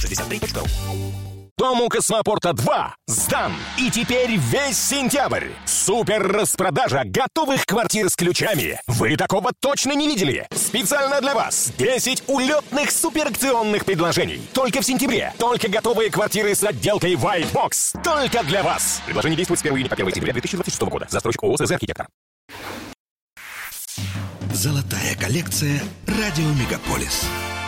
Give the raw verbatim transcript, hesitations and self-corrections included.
шестьдесят три точка ру. Дом у Космопорта два сдан. И теперь весь сентябрь. Супер распродажа готовых квартир с ключами. Вы такого точно не видели. Специально для вас десять улетных суперакционных предложений. Только в сентябре. Только готовые квартиры с отделкой White Box. Только для вас. Предложение действует с первого июня по первое сентября две тысячи двадцать шестого года. Застройщик ООО «СЗ Архитектор». Золотая коллекция «Радио Мегаполис».